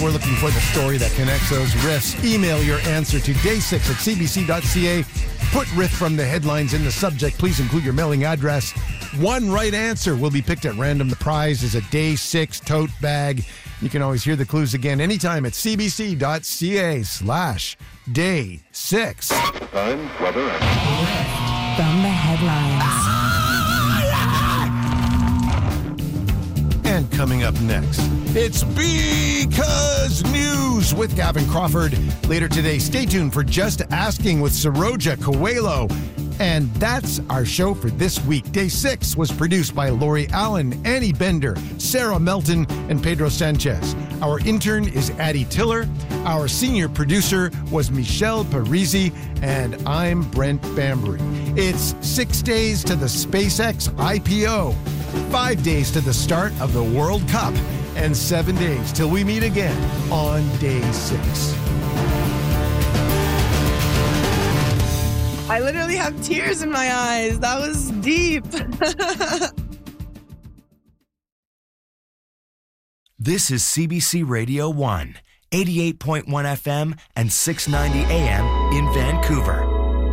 We're looking for the story that connects those riffs. Email your answer to day6@cbc.ca. Put riff from the headlines in the subject. Please include your mailing address. One right answer will be picked at random. The prize is a Day 6 tote bag. You can always hear the clues again anytime at cbc.ca/day6. Time, weather, and... From the headlines. And coming up next, it's Because News with Gavin Crawford. Later today, stay tuned for Just Asking with Saroja Coelho. And that's our show for this week. Day 6 was produced by Lori Allen, Annie Bender, Sarah Melton, and Pedro Sanchez. Our intern is Addie Tiller. Our senior producer was Michelle Parisi, and I'm Brent Bambury. It's 6 days to the SpaceX IPO, 5 days to the start of the World Cup, and 7 days till we meet again on Day 6. I literally have tears in my eyes. That was deep. This is CBC Radio 1, 88.1 FM and 690 AM in Vancouver.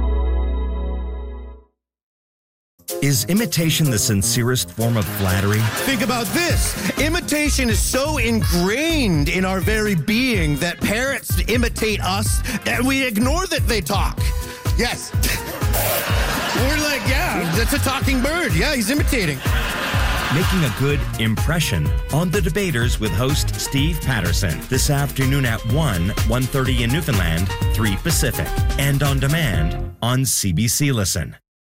Is imitation the sincerest form of flattery? Think about this. Imitation is so ingrained in our very being that parents imitate us and we ignore that they talk. Yes. We're like, yeah, that's a talking bird. Yeah, he's imitating. Making a good impression on The Debaters with host Steve Patterson. This afternoon at 1:30 in Newfoundland, 3 Pacific. And on demand on CBC Listen.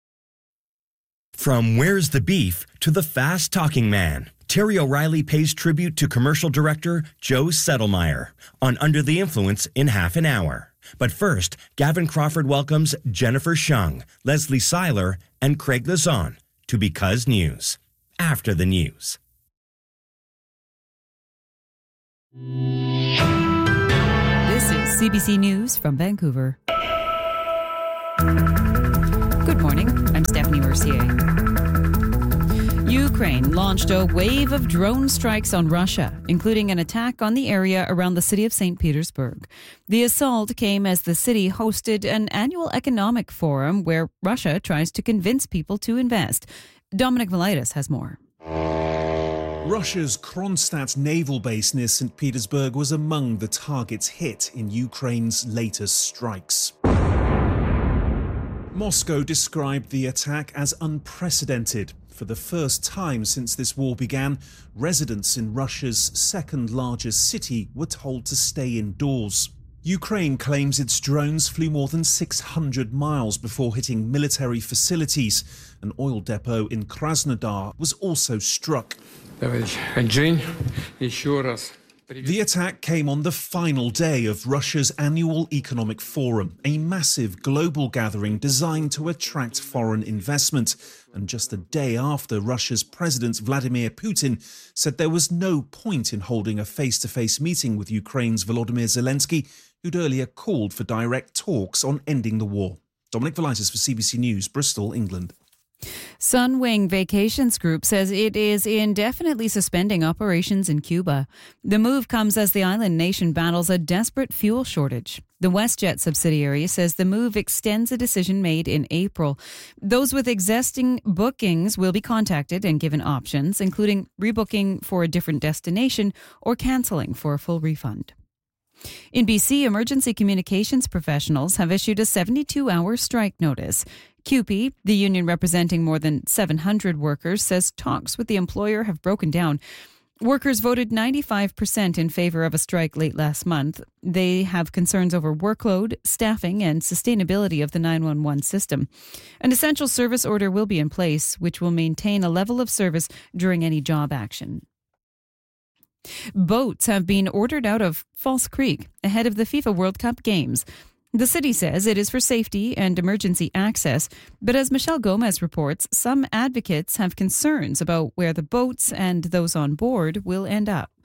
From Where's the Beef to the Fast-Talking Man, Terry O'Reilly pays tribute to commercial director Joe Settlemeyer on Under the Influence in half an hour. But first, Gavin Crawford welcomes Jennifer Shung, Leslie Seiler, and Craig Lazon to Because News. After the news. This is CBC News from Vancouver. Good morning. I'm Stephanie Mercier. Ukraine launched a wave of drone strikes on Russia, including an attack on the area around the city of St. Petersburg. The assault came as the city hosted an annual economic forum where Russia tries to convince people to invest. Dominic Velitis has more. Russia's Kronstadt naval base near St. Petersburg was among the targets hit in Ukraine's latest strikes. Moscow described the attack as unprecedented. For the first time since this war began, residents in Russia's second largest city were told to stay indoors. Ukraine claims its drones flew more than 600 miles before hitting military facilities. An oil depot in Krasnodar was also struck. The attack came on the final day of Russia's annual economic forum, a massive global gathering designed to attract foreign investment. And just a day after Russia's President Vladimir Putin said there was no point in holding a face-to-face meeting with Ukraine's Volodymyr Zelensky, who'd earlier called for direct talks on ending the war. Dominic Velitis for CBC News, Bristol, England. Sunwing Vacations Group says it is indefinitely suspending operations in Cuba. The move comes as the island nation battles a desperate fuel shortage. The WestJet subsidiary says the move extends a decision made in April. Those with existing bookings will be contacted and given options, including rebooking for a different destination or cancelling for a full refund. In BC, emergency communications professionals have issued a 72-hour strike notice. CUPE, the union representing more than 700 workers, says talks with the employer have broken down. Workers voted 95% in favor of a strike late last month. They have concerns over workload, staffing, and sustainability of the 911 system. An essential service order will be in place, which will maintain a level of service during any job action. Boats have been ordered out of False Creek ahead of the FIFA World Cup games. The city says it is for safety and emergency access, but as Michelle Gomez reports, some advocates have concerns about where the boats and those on board will end up.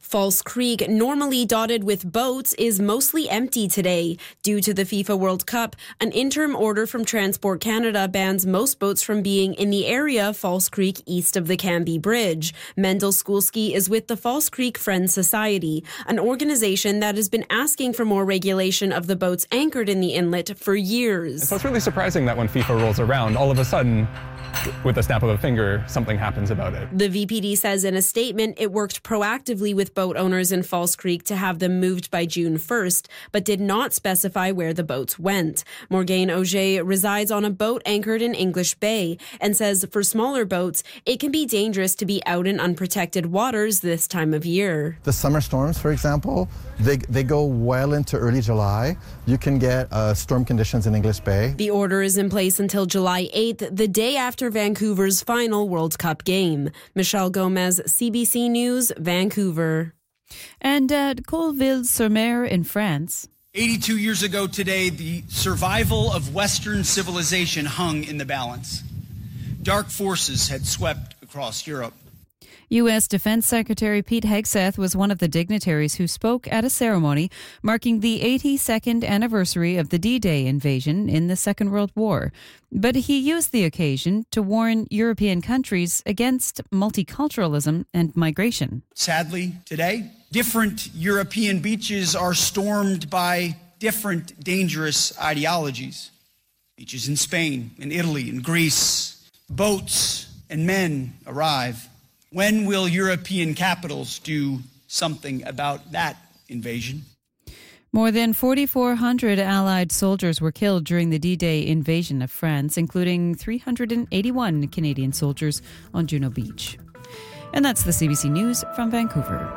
False Creek, normally dotted with boats, is mostly empty today. Due to the FIFA World Cup, an interim order from Transport Canada bans most boats from being in the area of False Creek east of the Cambie Bridge. Mendel Skulski is with the False Creek Friends Society, an organization that has been asking for more regulation of the boats anchored in the inlet for years. So it's really surprising that when FIFA rolls around, all of a sudden, with a snap of a finger, something happens about it. The VPD says in a statement it worked proactively with boat owners in False Creek to have them moved by June 1st, but did not specify where the boats went. Morgane Auger resides on a boat anchored in English Bay and says for smaller boats, it can be dangerous to be out in unprotected waters this time of year. The summer storms, for example, they go well into early July. You can get storm conditions in English Bay. The order is in place until July 8th, the day after Vancouver's final World Cup game. Michelle Gomez, CBC News, Vancouver. And at Colleville-sur-Mer in France. 82 years ago today, the survival of Western civilization hung in the balance. Dark forces had swept across Europe. U.S. Defense Secretary Pete Hegseth was one of the dignitaries who spoke at a ceremony marking the 82nd anniversary of the D-Day invasion in the Second World War. But he used the occasion to warn European countries against multiculturalism and migration. Sadly, today, different European beaches are stormed by different dangerous ideologies. Beaches in Spain, in Italy, in Greece, boats and men arrive. When will European capitals do something about that invasion? More than 4,400 Allied soldiers were killed during the D-Day invasion of France, including 381 Canadian soldiers on Juno Beach. And that's the CBC News from Vancouver.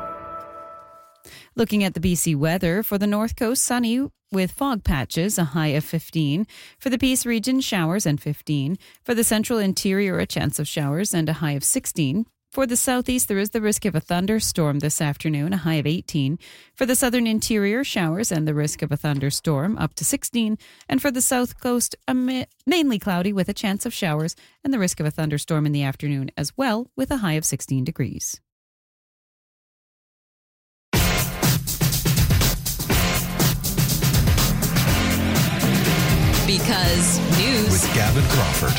Looking at the BC weather, for the North Coast, sunny with fog patches, a high of 15. For the Peace region, showers and 15. For the central interior, a chance of showers and a high of 16. For the southeast, there is the risk of a thunderstorm this afternoon, a high of 18. For the southern interior, showers and the risk of a thunderstorm, up to 16. And for the south coast, mainly cloudy with a chance of showers and the risk of a thunderstorm in the afternoon as well, with a high of 16 degrees. Because News with Gavin Crawford.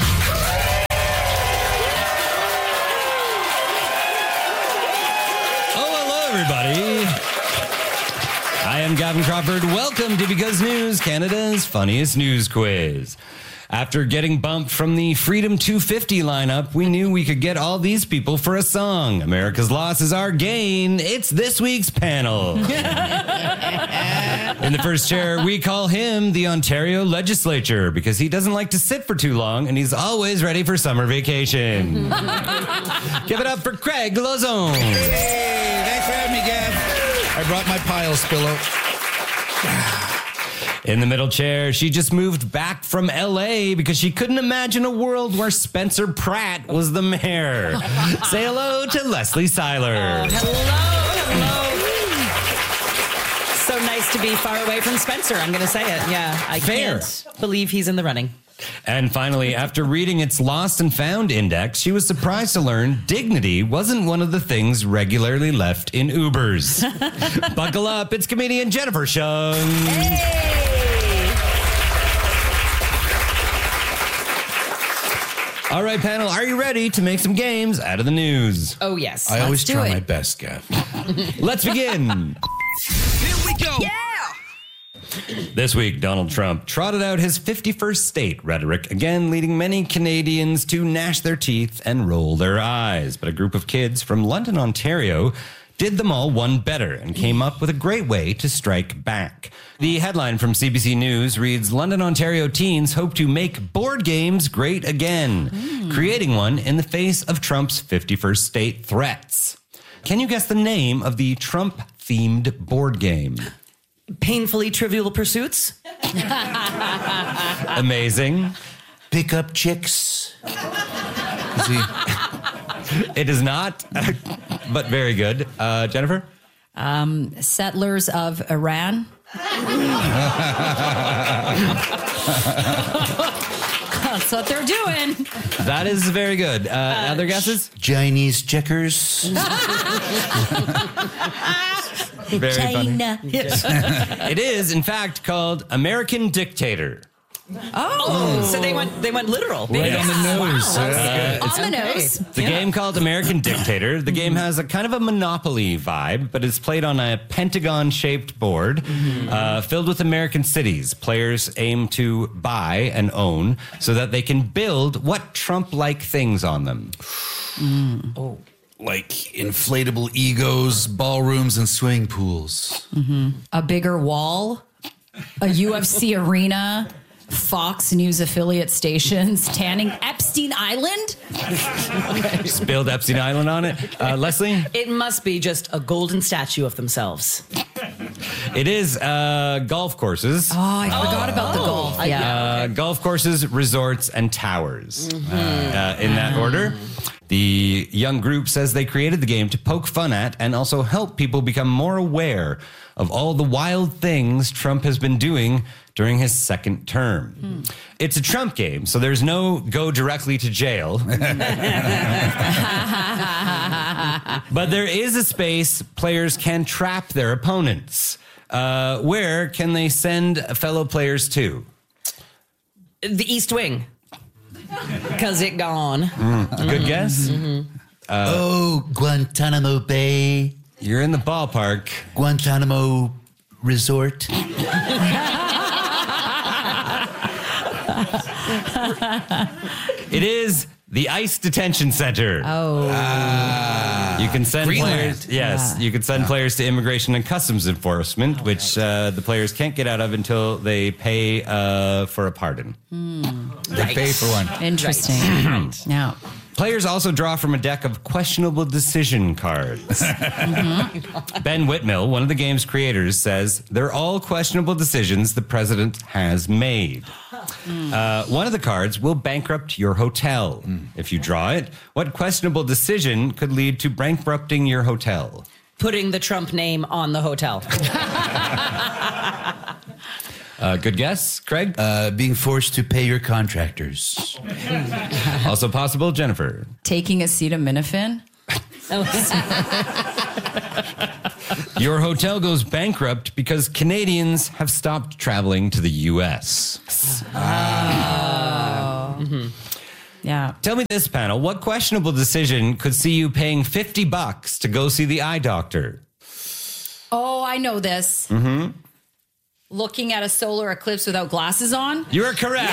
Everybody. I am Gavin Crawford. Welcome to Because News, Canada's funniest news quiz. After getting bumped from the Freedom 250 lineup, we knew we could get all these people for a song. America's loss is our gain. It's this week's panel. In the first chair, we call him the Ontario Legislature because he doesn't like to sit for too long and he's always ready for summer vacation. Give it up for Craig Lozone. Hey, thanks for having me, Gav. I brought my Piles pillow. In the middle chair, she just moved back from L.A. because she couldn't imagine a world where Spencer Pratt was the mayor. Say hello to Leslie Seiler. Hello. So nice to be far away from Spencer, I'm going to say it. Yeah, I can't believe he's in the running. And finally, after reading its Lost and Found index, she was surprised to learn dignity wasn't one of the things regularly left in Ubers. Buckle up, it's comedian Jennifer Shung. Hey! All right, panel, are you ready to make some games out of the news? Oh, yes. I always try my best, Gav. Let's begin. Here we go. Yeah! This week, Donald Trump trotted out his 51st state rhetoric, again leading many Canadians to gnash their teeth and roll their eyes. But a group of kids from London, Ontario, did them all one better and came up with a great way to strike back. The headline from CBC News reads, London, Ontario teens hope to make board games great again, creating one in the face of Trump's 51st state threats. Can you guess the name of the Trump-themed board game? Painfully Trivial Pursuits? Amazing. Pick up chicks. It is not, but very good. Jennifer? Settlers of Iran? That's what they're doing. That is very good. Other guesses? Chinese checkers. Very China. funny. It is, in fact, called American Dictator. So they went literal. Right on the nose. On the nose. It's a game called American Dictator. The game has a kind of a Monopoly vibe, but it's played on a pentagon-shaped board filled with American cities. Players aim to buy and own so that they can build what Trump-like things on them. Like inflatable egos, ballrooms, and swimming pools. A bigger wall, a UFC arena, Fox News affiliate stations, tanning Epstein Island. Just build Epstein Island on it. Leslie? It must be just a golden statue of themselves. It is golf courses. Oh, I forgot about the golf. Yeah. Golf courses, resorts, and towers in that order. The young group says they created the game to poke fun at and also help people become more aware of all the wild things Trump has been doing during his second term. It's a Trump game, so there's no go directly to jail. But there is a space players can trap their opponents. Where can they send fellow players to? The East Wing. Because it gone. Good guess? Guantanamo Bay. You're in the ballpark. Guantanamo Resort. It is the ICE Detention Center. You can send players. Yes, you can send players to Immigration and Customs Enforcement, which the players can't get out of until they pay for a pardon. They pay for one. Interesting. Now, players also draw from a deck of questionable decision cards. Ben Whitmill, one of the game's creators, says they're all questionable decisions the president has made. One of the cards will bankrupt your hotel. If you draw it, what questionable decision could lead to bankrupting your hotel? Putting the Trump name on the hotel. Good guess, Craig? Being forced to pay your contractors. Also possible, Jennifer. taking acetaminophen. Your hotel goes bankrupt because Canadians have stopped traveling to the U.S. Yeah. Tell me this, panel. What questionable decision could see you paying $50 to go see the eye doctor? Oh, I know this. Looking at a solar eclipse without glasses on? You are correct.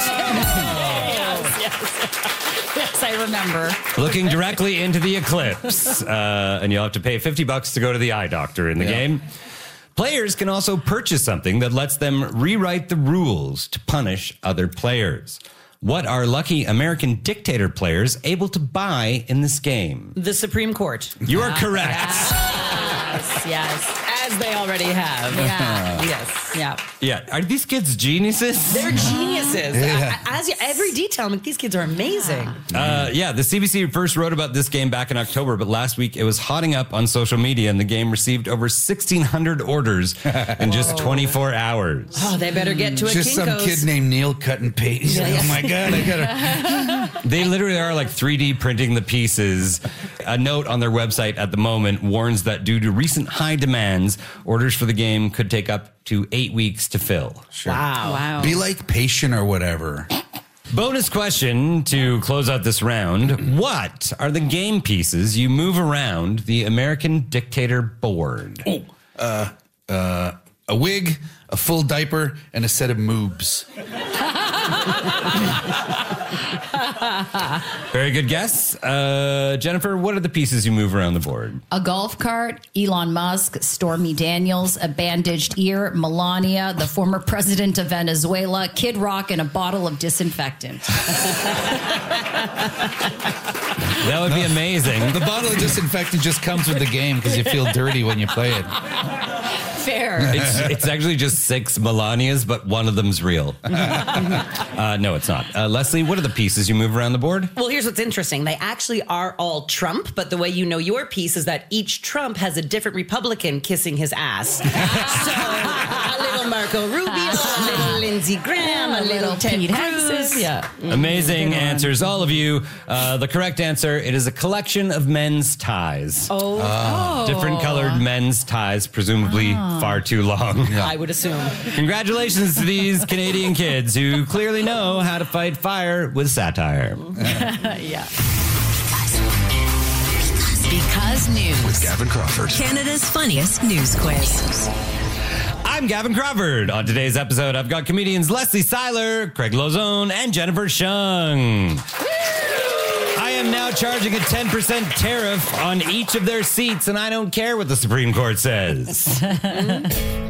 Yes, I remember. Looking directly into the eclipse. And you'll have to pay $50 to go to the eye doctor in the game. Players can also purchase something that lets them rewrite the rules to punish other players. What are lucky American dictator players able to buy in this game? The Supreme Court. You are correct. Yes. As they already have. Yeah. Yes. Yeah. Yeah. Are these kids geniuses? They're geniuses. Every detail, these kids are amazing. Yeah, the CBC first wrote about this game back in October, but last week it was hotting up on social media, and the game received over 1,600 orders in just 24 hours. Oh, they better get to a Just Kinko's. some kid named Neil cut and paste. He's like, oh my God, I gotta. They literally are like 3D printing the pieces. A note on their website at the moment warns that due to recent high demands, orders for the game could take up to 8 weeks to fill. Sure. Wow. Be like patient or whatever. Bonus question to close out this round. What are the game pieces you move around the American dictator board? A wig, a full diaper, and a set of moobs. Very good guess. Jennifer, what are the pieces you move around the board? A golf cart, Elon Musk, Stormy Daniels, a bandaged ear, Melania, the former president of Venezuela, Kid Rock, and a bottle of disinfectant. That would be amazing. The bottle of disinfectant just comes with the game because you feel dirty when you play it. Fair. It's actually just 6 Melanias, but one of them's real. No, it's not. Leslie, what are the pieces you move around the board? Well, here's what's interesting. They actually are all Trump, but the way you know your piece is that each Trump has a different Republican kissing his ass. So, a little Marco Rubio, a little Lindsey Graham, a little Ted Cruz. Yeah. Amazing answers, all of you. The correct answer, it is a collection of men's ties. Different colored men's ties, presumably far too long. I would assume. Congratulations to these Canadian kids who clearly know how to fight fire with satire. Yeah. Because News. With Gavin Crawford. Canada's funniest news quiz. I'm Gavin Crawford. On today's episode, I've got comedians Leslie Seiler, Craig Lozone, and Jennifer Shung. I am now charging a 10% tariff on each of their seats, and I don't care what the Supreme Court says.